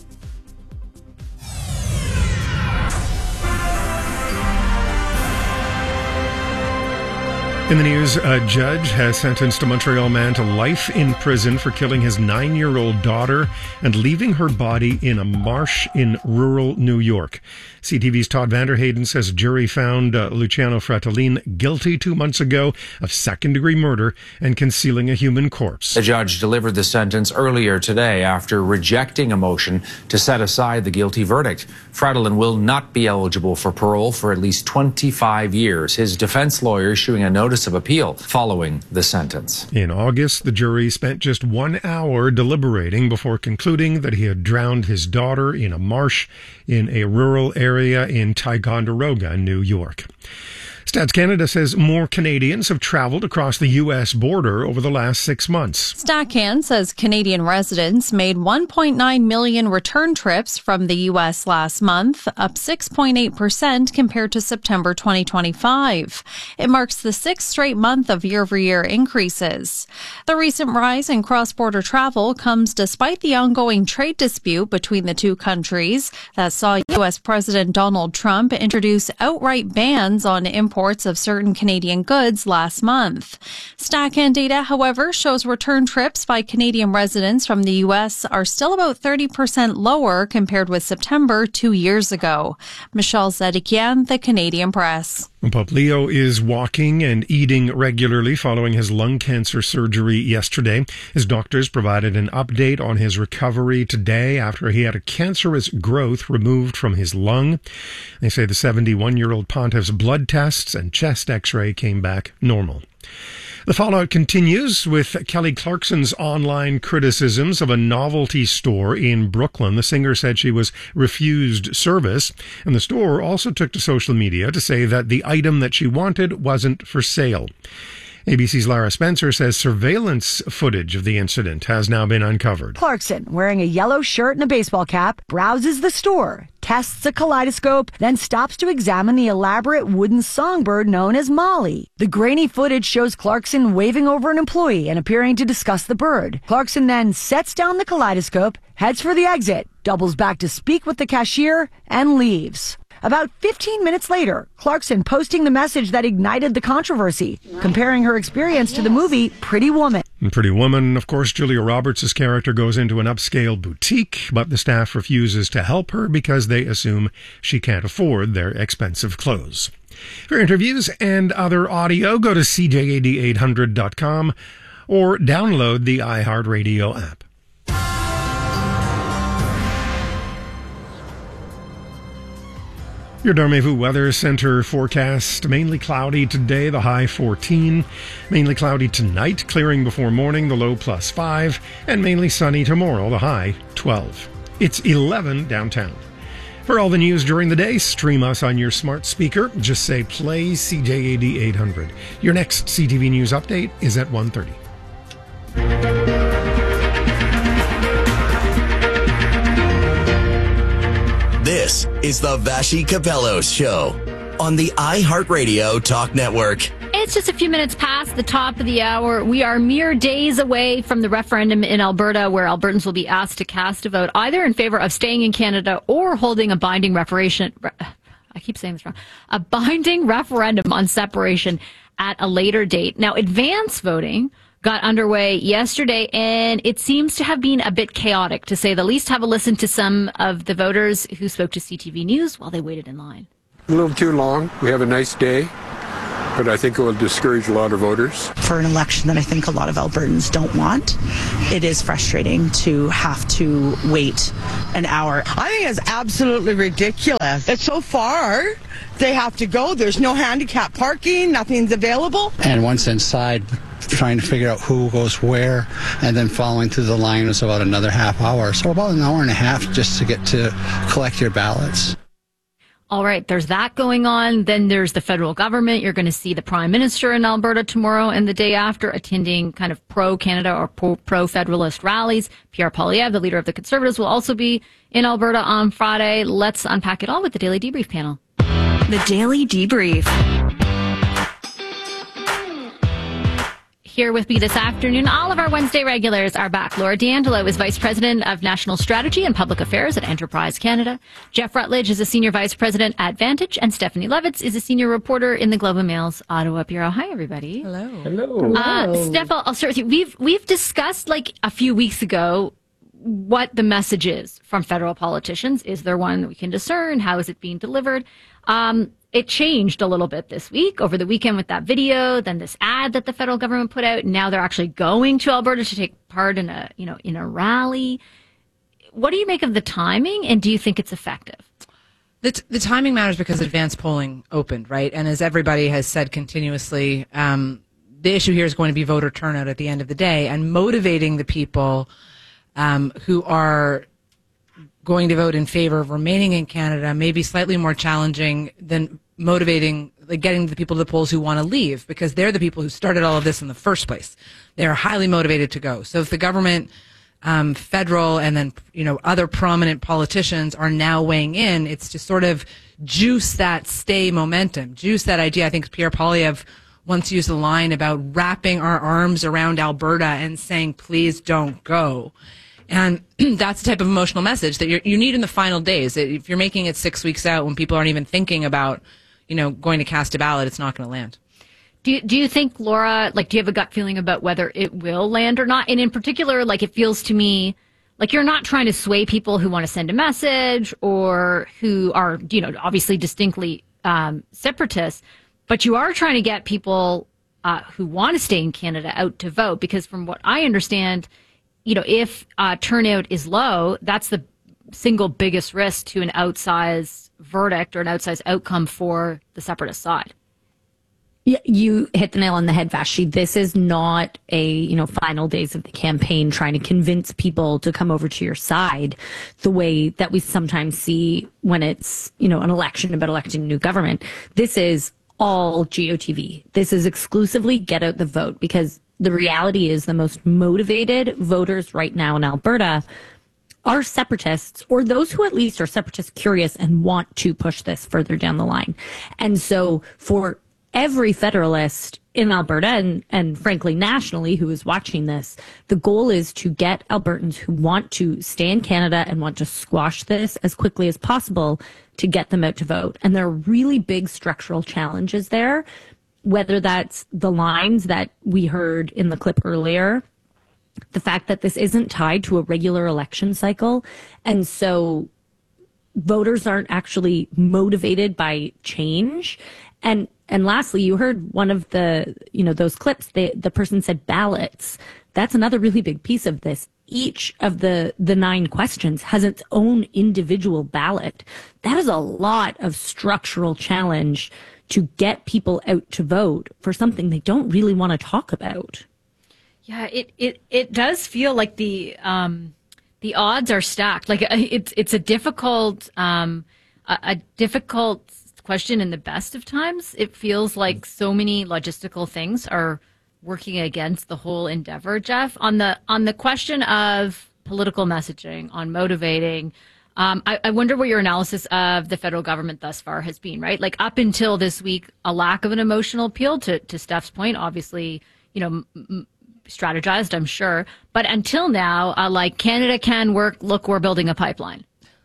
In the news, a judge has sentenced a Montreal man to life in prison for killing his nine-year-old daughter and leaving her body in a marsh in rural New York. C T V's Todd Vanderhayden says a jury found uh, Luciano Fratellin guilty two months ago of second-degree murder and concealing a human corpse. The judge delivered the sentence earlier today after rejecting a motion to set aside the guilty verdict. Fratellin will not be eligible for parole for at least twenty-five years. His defense lawyer issuing a notice of appeal following the sentence. In August, the jury spent just one hour deliberating before concluding that he had drowned his daughter in a marsh in a rural area in Ticonderoga, New York. Stats Canada says more Canadians have traveled across the U S border over the last six months. StatCan says Canadian residents made one point nine million return trips from the U S last month, up six point eight percent compared to September twenty twenty-five. It marks the sixth straight month of year-over-year increases. The recent rise in cross-border travel comes despite the ongoing trade dispute between the two countries that saw U S President Donald Trump introduce outright bans on imports of certain Canadian goods last month. StatCan data, however, shows return trips by Canadian residents from the U S are still about thirty percent lower compared with September two years ago. Michelle Zedekian, The Canadian Press. Pope Leo is walking and eating regularly following his lung cancer surgery yesterday. His doctors provided an update on his recovery today after he had a cancerous growth removed from his lung. They say the seventy-one-year-old pontiff's blood tests and chest x-ray came back normal. The fallout continues with Kelly Clarkson's online criticisms of a novelty store in Brooklyn. The singer said she was refused service, and the store also took to social media to say that the item that she wanted wasn't for sale. A B C's Lara Spencer says surveillance footage of the incident has now been uncovered. Clarkson, wearing a yellow shirt and a baseball cap, browses the store, tests a kaleidoscope, then stops to examine the elaborate wooden songbird known as Molly. The grainy footage shows Clarkson waving over an employee and appearing to discuss the bird. Clarkson then sets down the kaleidoscope, heads for the exit, doubles back to speak with the cashier, and leaves. About fifteen minutes later, Clarkson posting the message that ignited the controversy, comparing her experience to the movie Pretty Woman. In Pretty Woman, of course, Julia Roberts' character goes into an upscale boutique, but the staff refuses to help her because they assume she can't afford their expensive clothes. For interviews and other audio, go to C J A D eight hundred dot com or download the iHeartRadio app. Your Dormevu Weather Center forecast, mainly cloudy today, the high fourteen. Mainly cloudy tonight, clearing before morning, the low plus five. And mainly sunny tomorrow, the high twelve. It's eleven downtown. For all the news during the day, stream us on your smart speaker. Just say play C J A D eight hundred. Your next C T V News update is at one thirty. This is the Vashi Capellos Show on the iHeartRadio Talk Network. It's just a few minutes past the top of the hour. We are mere days away from the referendum in Alberta, where Albertans will be asked to cast a vote either in favor of staying in Canada or holding a binding referendum. I keep saying this wrong. A binding referendum on separation at a later date. Now, advance voting got underway yesterday, and it seems to have been a bit chaotic, to say the least. Have a listen to some of the voters who spoke to C T V News while they waited in line. A little too long. We have a nice day, but I think it will discourage a lot of voters. For an election that I think a lot of Albertans don't want, it is frustrating to have to wait an hour. I think it's absolutely ridiculous. It's so far. They have to go. There's no handicap parking. Nothing's available. And once inside, trying to figure out who goes where, and then following through the line was about another half hour. So about an hour and a half just to get to collect your ballots. All right, there's that going on. Then there's the federal government. You're going to see the Prime Minister in Alberta tomorrow and the day after, attending kind of pro-Canada or pro-federalist rallies. Pierre Poilievre, the leader of the Conservatives, will also be in Alberta on Friday. Let's unpack it all with the Daily Debrief panel. The Daily Debrief. Here with me this afternoon, all of our Wednesday regulars are back. Laura D'Angelo is Vice President of National Strategy and Public Affairs at Enterprise Canada. Jeff Rutledge is a Senior Vice President at Vantage. And Stephanie Levitz is a Senior Reporter in the Globe and Mail's Ottawa Bureau. Hi, everybody. Hello. Hello. Uh, Steph, I'll, I'll start with you. We've, we've discussed, like, a few weeks ago what the message is from federal politicians. Is there one that we can discern? How is it being delivered? Um, It changed a little bit this week, over the weekend, with that video, then this ad that the federal government put out. Now they're actually going to Alberta to take part in a, you know, in a rally. What do you make of the timing, and do you think it's effective? The, t- the timing matters because advanced polling opened, right? And as everybody has said continuously, um, the issue here is going to be voter turnout at the end of the day, and motivating the people um, who are going to vote in favor of remaining in Canada may be slightly more challenging than motivating, like getting the people to the polls who want to leave, because they're the people who started all of this in the first place. They're highly motivated to go. So if the government, um, federal, and then, you know, other prominent politicians are now weighing in, it's to sort of juice that stay momentum, juice that idea. I think Pierre Poilievre once used a line about wrapping our arms around Alberta and saying, please don't go. And that's the type of emotional message that you're, you need in the final days. If you're making it six weeks out when people aren't even thinking about, you know, going to cast a ballot, it's not going to land. Do you, do you think, Laura, like, do you have a gut feeling about whether it will land or not? And in particular, like, it feels to me like you're not trying to sway people who want to send a message or who are, you know, obviously distinctly um, separatists, but you are trying to get people uh, who want to stay in Canada out to vote, because from what I understand, you know, if uh, turnout is low, that's the single biggest risk to an outsized verdict or an outsized outcome for the separatist side. Yeah, you hit the nail on the head, Vashi. This is not a, you know, final days of the campaign trying to convince people to come over to your side the way that we sometimes see when it's, you know, an election about electing a new government. This is all G O T V. This is exclusively get out the vote, because the reality is the most motivated voters right now in Alberta are separatists, or those who at least are separatist curious and want to push this further down the line. And so for every federalist in Alberta and, and frankly nationally who is watching this, the goal is to get Albertans who want to stay in Canada and want to squash this as quickly as possible to get them out to vote. And there are really big structural challenges there, whether that's the lines that we heard in the clip earlier, the fact that this isn't tied to a regular election cycle. And so voters aren't actually motivated by change. And and lastly, you heard one of the, you know, those clips, the, the person said ballots. That's another really big piece of this. Each of the, the nine questions has its own individual ballot. That is a lot of structural challenge to get people out to vote for something they don't really want to talk about. Yeah, it, it, it does feel like the um, the odds are stacked. Like it's it's a difficult um, a, a difficult question in the best of times. It feels like so many logistical things are working against the whole endeavor, Jeff. On the on the question of political messaging, on motivating, um, I, I wonder what your analysis of the federal government thus far has been, right? Like up until this week, a lack of an emotional appeal, to, to Steph's point, obviously, you know, m- strategized, I'm sure. But until now, uh, like Canada can work, look, we're building a pipeline.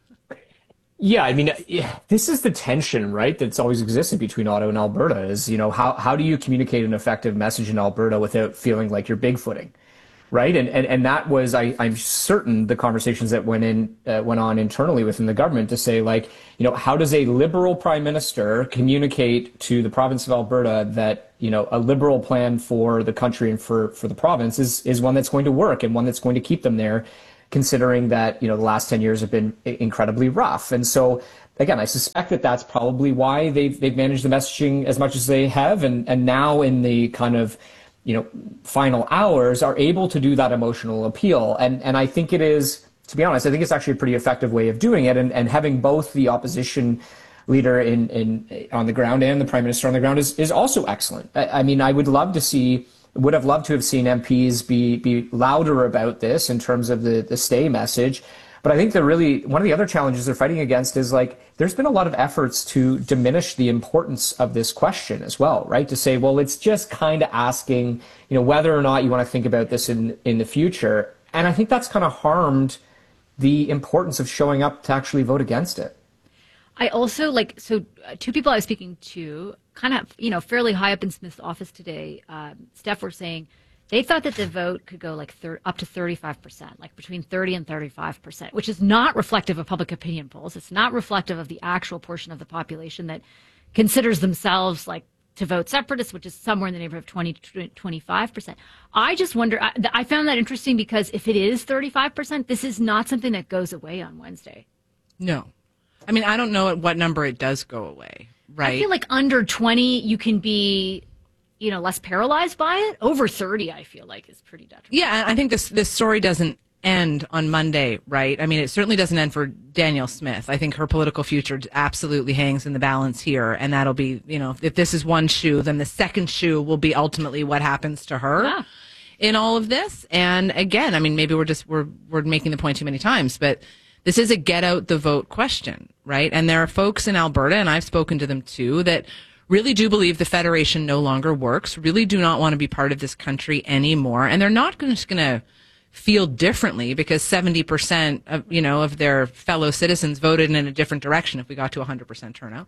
Yeah, I mean, yeah, this is the tension, right, that's always existed between Ottawa and Alberta is, you know, how, how do you communicate an effective message in Alberta without feeling like you're bigfooting, right? And and, and that was, I, I'm certain, the conversations that went in uh, went on internally within the government to say, like, you know, how does a Liberal Prime Minister communicate to the province of Alberta that, you know, a Liberal plan for the country and for, for the province is, is one that's going to work and one that's going to keep them there, considering that, you know, the last ten years have been incredibly rough. And so, again, I suspect that that's probably why they've, they've managed the messaging as much as they have. And, and now in the kind of, you know, final hours are able to do that emotional appeal. And, and I think it is, to be honest, I think it's actually a pretty effective way of doing it. And, and having both the opposition leader in, in on the ground and the Prime Minister on the ground is, is also excellent. I, I mean, I would love to see would have loved to have seen M Ps be be louder about this in terms of the, the stay message. But I think the really, one of the other challenges they're fighting against is like, there's been a lot of efforts to diminish the importance of this question as well, right? To say, well, it's just kind of asking, you know, whether or not you want to think about this in, in the future. And I think that's kind of harmed the importance of showing up to actually vote against it. I also like, so uh, two people I was speaking to kind of, you know, fairly high up in Smith's office today, um, Steph, were saying they thought that the vote could go like thir- up to thirty-five percent, like between thirty and thirty-five percent, which is not reflective of public opinion polls. It's not reflective of the actual portion of the population that considers themselves like to vote separatists, which is somewhere in the neighborhood of twenty to twenty-five percent. I just wonder, I, I found that interesting because if it is thirty-five percent, this is not something that goes away on Wednesday. No. I mean, I don't know at what number it does go away, right? I feel like under twenty, you can be, you know, less paralyzed by it. Over thirty, I feel like is pretty detrimental. Yeah, I think this this story doesn't end on Monday, right? I mean, it certainly doesn't end for Danielle Smith. I think her political future absolutely hangs in the balance here, and that'll be, you know, if this is one shoe, then the second shoe will be ultimately what happens to her. Yeah. In all of this. And again, I mean, maybe we're just we're we're making the point too many times, but this is a get out the vote question, right? And there are folks in Alberta, and I've spoken to them too, that really do believe the Federation no longer works, really do not want to be part of this country anymore. And they're not just going to feel differently because seventy percent of, you know, of their fellow citizens voted in a different direction if we got to one hundred percent turnout.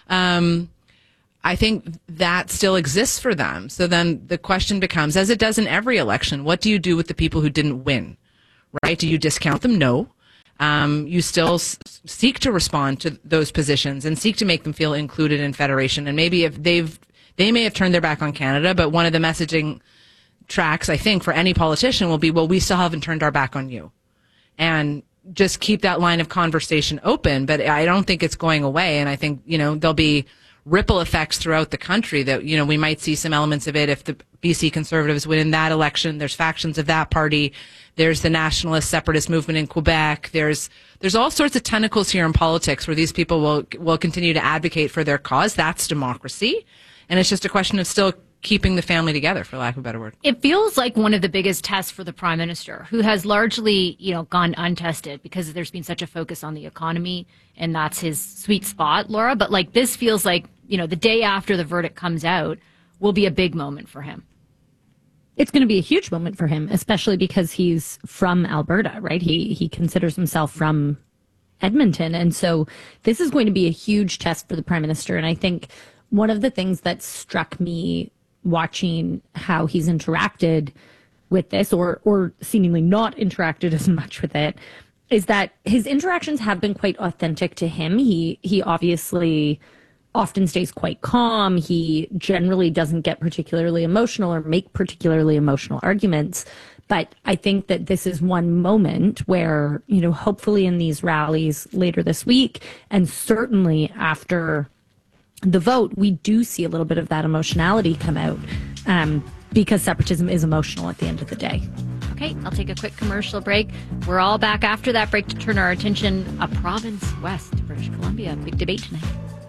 Um, I think that still exists for them. So then the question becomes, as it does in every election, what do you do with the people who didn't win, right? Do you discount them? No. Um, you still s- seek to respond to those positions and seek to make them feel included in Federation. And maybe if they've, they may have turned their back on Canada, but one of the messaging tracks, I think, for any politician will be, well, we still haven't turned our back on you. And just keep that line of conversation open. But I don't think it's going away. And I think, you know, there'll be ripple effects throughout the country that, you know, we might see some elements of it if the B C Conservatives win that election. There's factions of that party. There's the nationalist separatist movement in Quebec. There's there's all sorts of tentacles here in politics where these people will will continue to advocate for their cause. That's democracy. And it's just a question of still keeping the family together, for lack of a better word. It feels like one of the biggest tests for the Prime Minister, who has largely, you know, gone untested because there's been such a focus on the economy, and that's his sweet spot, Laura. But like this feels like, you know, the day after the verdict comes out will be a big moment for him. It's going to be a huge moment for him, especially because he's from Alberta, right? He he considers himself from Edmonton. And so this is going to be a huge test for the Prime Minister. And I think one of the things that struck me watching how he's interacted with this, or or seemingly not interacted as much with it, is that his interactions have been quite authentic to him. He he obviously often stays quite calm. He generally doesn't get particularly emotional or make particularly emotional arguments. But I think that this is one moment where, you know, hopefully in these rallies later this week, and certainly after the vote, we do see a little bit of that emotionality come out, um, because separatism is emotional at the end of the day. Okay, I'll take a quick commercial break. We're all back after that break to turn our attention a province west, British Columbia. Big debate tonight.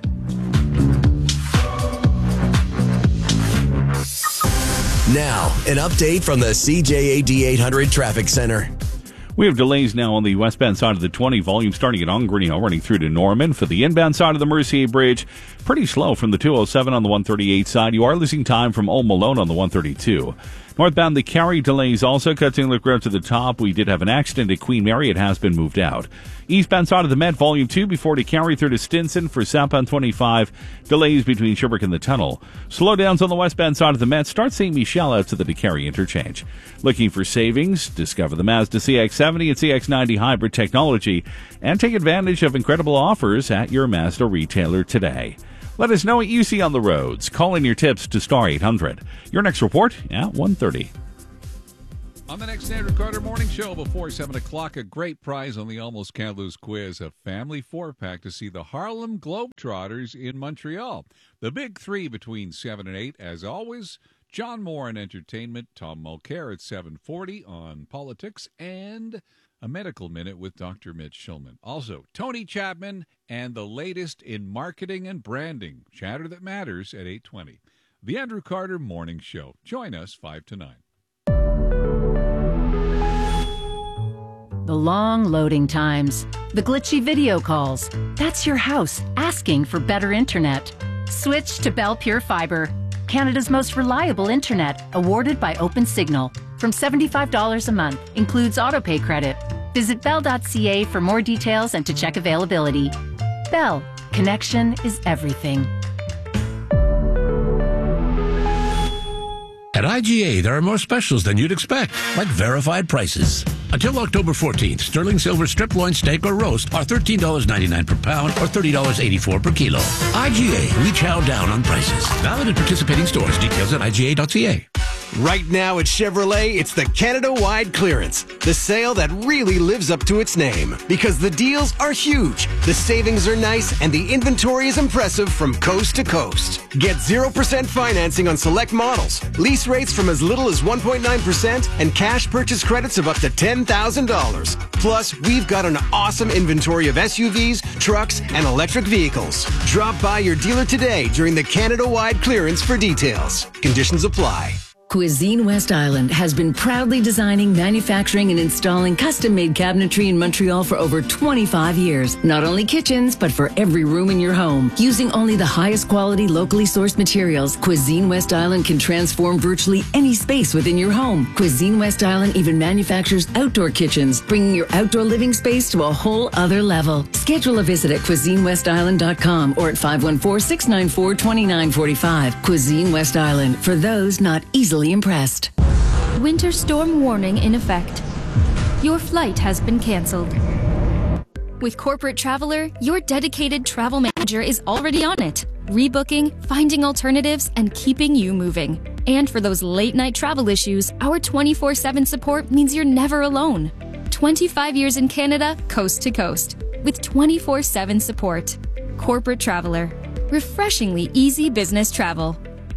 Now, an update from the C J A D eight hundred Traffic Center. We have delays now on the westbound side of the twenty, volume starting at Ongrenio, running through to Norman. For the inbound side of the Mercier Bridge, pretty slow from the two oh seven on the one thirty-eight side. You are losing time from Old Malone on the one thirty-two. Northbound, the Carrie delays also cutting the road to the top. We did have an accident at Queen Mary. It has been moved out. Eastbound side of the Met, volume two, before to Carrie through to Stinson. For southbound twenty-five, delays between Sherbrooke and the tunnel. Slowdowns on the westbound side of the Met. Start Saint Michel out to the DeCarry interchange. Looking for savings? Discover the Mazda C X seventy and C X ninety hybrid technology and take advantage of incredible offers at your Mazda retailer today. Let us know what you see on the roads. Call in your tips to Star eight hundred. Your next report at one thirty. On the next Andrew Carter Morning Show before seven o'clock, a great prize on the Almost Can't Lose quiz, a family four-pack to see the Harlem Globetrotters in Montreal. The big three between seven and eight, as always, John Moore in entertainment, Tom Mulcair at seven forty on politics, and a medical minute with Doctor Mitch Shulman. Also, Tony Chapman and the latest in marketing and branding, chatter that matters at eight twenty. The Andrew Carter Morning Show. Join us five to nine. The long loading times, the glitchy video calls. That's your house asking for better internet. Switch to Bell Pure Fiber, Canada's most reliable internet, awarded by OpenSignal. From seventy-five dollars a month, includes autopay credit. Visit bell dot c a for more details and to check availability. Bell, connection is everything. At I G A, there are more specials than you'd expect, like verified prices. Until October fourteenth, sterling silver strip loin steak or roast are thirteen dollars and ninety-nine cents per pound or thirty dollars and eighty-four cents per kilo. I G A, we chow down on prices. Valid at participating stores. Details at I G A dot C A. Right now at Chevrolet, it's the Canada-wide clearance. The sale that really lives up to its name. Because the deals are huge, the savings are nice, and the inventory is impressive from coast to coast. Get zero percent financing on select models, lease rates from as little as one point nine percent, and cash purchase credits of up to ten thousand dollars. Plus, we've got an awesome inventory of S U Vs, trucks, and electric vehicles. Drop by your dealer today during the Canada-wide clearance for details. Conditions apply. Cuisine West Island has been proudly designing, manufacturing, and installing custom-made cabinetry in Montreal for over twenty-five years. Not only kitchens, but for every room in your home. Using only the highest quality, locally sourced materials, Cuisine West Island can transform virtually any space within your home. Cuisine West Island even manufactures outdoor kitchens, bringing your outdoor living space to a whole other level. Schedule a visit at cuisine west island dot com or at five one four, six nine four, two nine four five. Cuisine West Island, for those not easily impressed. Winter storm warning in effect. Your flight has been canceled. With Corporate Traveler, your dedicated travel manager is already on it, rebooking, finding alternatives, and keeping you moving. And for those late night travel issues, our twenty-four seven support means you're never alone. twenty-five years in Canada, coast to coast, with twenty-four seven support. Corporate Traveler. Refreshingly easy business travel.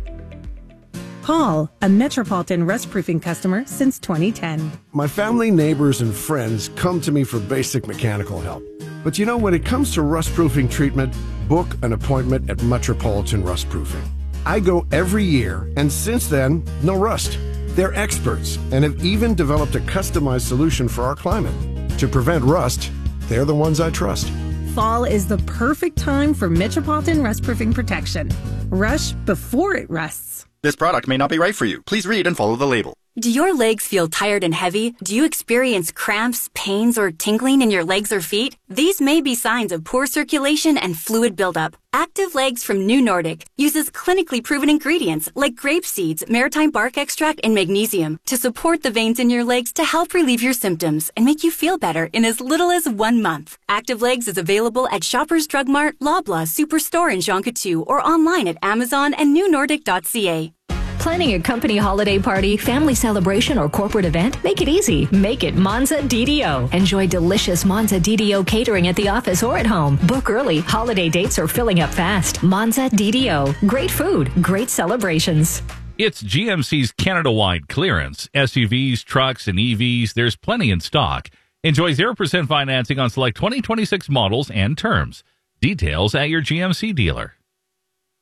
Paul, a Metropolitan Rust Proofing customer since twenty ten. My family, neighbors, and friends come to me for basic mechanical help. But you know, when it comes to rust proofing treatment, book an appointment at Metropolitan Rust Proofing. I go every year, and since then, no rust. They're experts and have even developed a customized solution for our climate. To prevent rust, they're the ones I trust. Fall is the perfect time for Metropolitan Rust Proofing protection. Rush before it rusts. This product may not be right for you. Please read and follow the label. Do your legs feel tired and heavy? Do you experience cramps, pains, or tingling in your legs or feet? These may be signs of poor circulation and fluid buildup. Active Legs from New Nordic uses clinically proven ingredients like grape seeds, maritime bark extract, and magnesium to support the veins in your legs to help relieve your symptoms and make you feel better in as little as one month. Active Legs is available at Shoppers Drug Mart, Loblaw, Superstore, and Jean Coutu, or online at Amazon and new nordic dot c a. Planning a company holiday party, family celebration, or corporate event? Make it easy. Make it Monza D D O. Enjoy delicious Monza D D O catering at the office or at home. Book early. Holiday dates are filling up fast. Monza D D O. Great food, great celebrations. It's G M C's Canada-wide clearance. S U Vs, trucks, and E Vs, there's plenty in stock. Enjoy zero percent financing on select twenty twenty-six models and terms. Details at your G M C dealer.